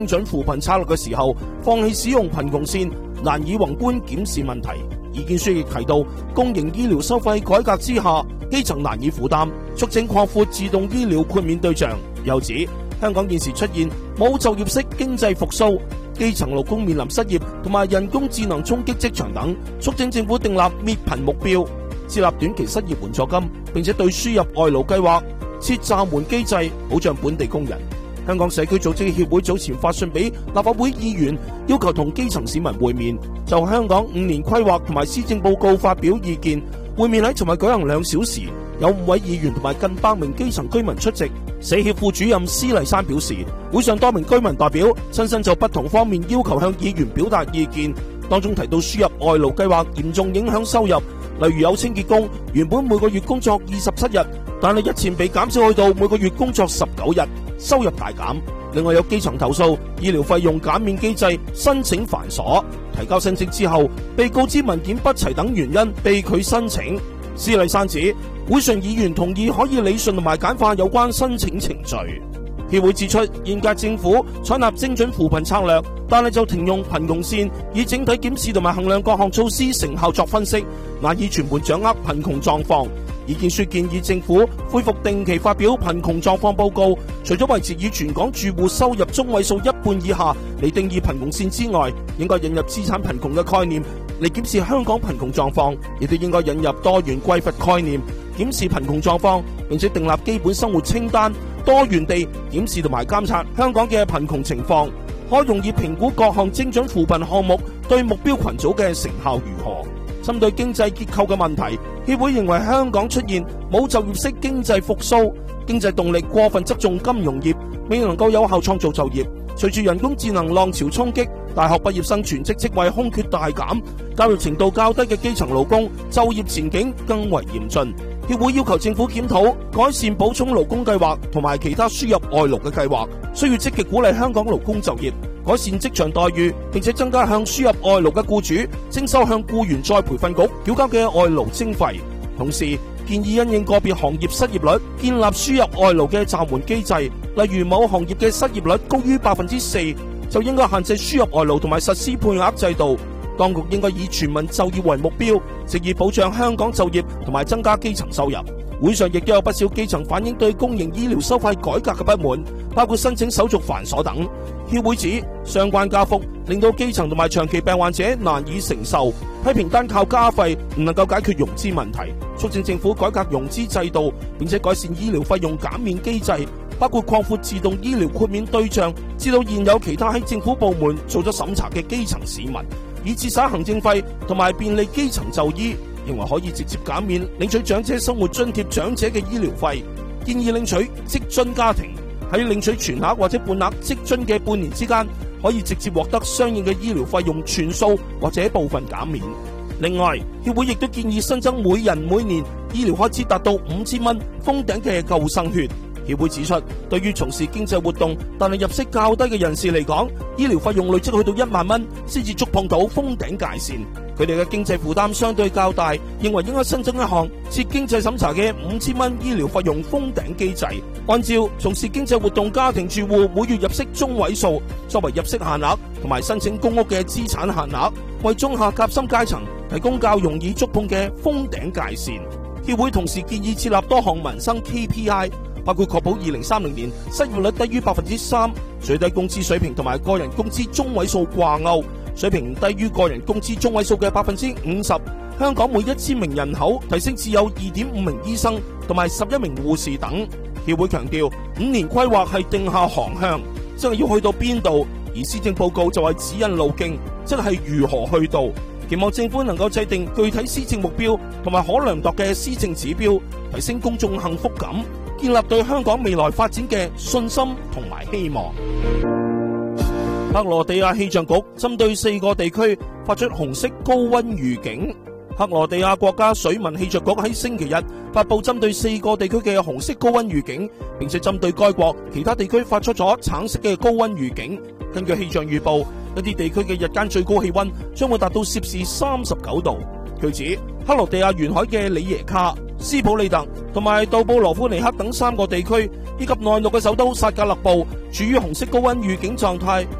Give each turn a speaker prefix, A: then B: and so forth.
A: 精準扶貧策略嘅時候，放棄使用貧窮線，難以宏觀檢視問題。意見書亦提到，公營醫療收費改革之下，基層難以負擔，促請擴闊自動醫療豁免對象。又指香港現時出現冇就業式經濟復甦，基層勞工面臨失業同埋人工智能衝擊職場等，促請政府訂立滅貧目標，設立短期失業援助金，並且對輸入外勞計劃設暫緩機制，保障本地工人。香港社區組織協會早前發信俾立法會議員，要求同基層市民會面，就香港5年規劃同埋施政報告發表意見。會面喺尋日舉行2小時，有5位議員同埋近100名基層居民出席。社協副主任施麗珊表示，會上多名居民代表親身就不同方面要求向議員表達意見，當中提到輸入外勞計劃嚴重影響收入，例如有清潔工原本每個月工作27日，但係日前被減少去到每個月工作19日，收入大減。另外有基層投訴醫療費用減免機制申請繁瑣，提交申請之後被告知文件不齊等原因被拒申請。施麗珊指會上議員同意可以理順同埋簡化有關申請程序。協會指出，現屆政府採納精準扶貧策略，但係就停用貧窮線，以整體檢視同埋衡量各項措施成效作分析，難以全盤掌握貧窮狀況。意見書建議政府恢復定期發表貧窮狀況報告，除咗維持以全港住戶收入中位數1半以下嚟定義貧窮線之外，應該引入資產貧窮嘅概念嚟檢視香港貧窮狀況，亦都應該引入多元匱乏概念檢視貧窮狀況，並且訂立基本生活清單，多元地檢視同埋監察香港嘅貧窮情況，可容易評估各項精準扶貧項目對目標群組嘅成效如何。針對經濟結構嘅問題，協會認為香港出現冇就業式經濟復甦，經濟動力過分側重金融業，未能夠有效創造就業。隨住人工智能浪潮衝擊，大學畢業生全職職位空缺大減，教育程度較低嘅基層勞工就業前景更為嚴峻。協會要求政府檢討改善補充勞工計劃同埋其他輸入外勞嘅計劃，需要積極鼓勵香港勞工就業，改善職場待遇，並且增加向輸入外勞嘅僱主徵收向僱員再培訓局繳交嘅外勞徵費。同時建議因應個別行業失業率，建立輸入外勞嘅暫緩機制，例如某行業嘅失業率高於4%，就應該限制輸入外勞同埋實施配額制度。當局應該以全民就業為目標，藉以保障香港就業同埋增加基層收入。會上亦都有不少基層反映對公營醫療收費改革嘅不滿，包括申請手續繁瑣等。協會指相關加幅令到基層同埋長期病患者難以承受，批評單靠加費唔能夠解決融資問題，促請政府改革融資制度，並且改善醫療費用減免機制，包括擴闊自動醫療豁免對象，至到現有其他喺政府部門做咗審查嘅基層市民，以節省行政費同埋便利基層就醫。認為可以直接減免領取長者生活津貼長者嘅醫療費，建議領取職津家庭喺領取全額或者半額職津嘅半年之間，可以直接獲得相應嘅醫療費用全數或者部分減免。另外，協會亦都建議新增每人每年醫療開支達到5000蚊封頂嘅救生圈。協會指出，對於從事經濟活動但係入息較低嘅人士嚟講，醫療費用累積去到1萬蚊先至觸碰到封頂界線，佢哋嘅經濟負擔相對較大，認為應該新增一項設經濟審查嘅5000蚊醫療費用封頂機制，按照從事經濟活動家庭住戶每月入息中位數作為入息限額，同埋申請公屋嘅資產限額，為中下夾心階層提供較容易觸碰嘅封頂界線。協會同時建議設立多項民生 KPI，包括確保2030年失業率低於3%，最低工資水平同埋個人工資中位數掛鈎，水平低於個人工資中位數嘅50%。香港每1000名人口提升至有2.5名醫生同埋11名護士等。協會強調，5年規劃係定下航向，即係要去到邊度，而施政報告就係指引路徑，即係如何去到。期望政府能夠制定具體施政目標同埋可量度嘅施政指標，提升公眾幸福感，建立對香港未來發展嘅信心同埋希望。克羅地亞氣象局針對4個地區發出紅色高溫預警。克羅地亞國家水文氣象局喺星期日發布針對4個地區嘅紅色高溫預警，並且針對該國其他地區發出咗橙色嘅高溫預警。根據氣象預報，一啲地區嘅日間最高氣溫將會達到攝氏39度。據指，克羅地亞沿海嘅里耶卡、 斯普利特同埋杜布羅夫尼克等3個地區，以及內陸嘅首都薩格勒布處於紅色高溫預警狀態。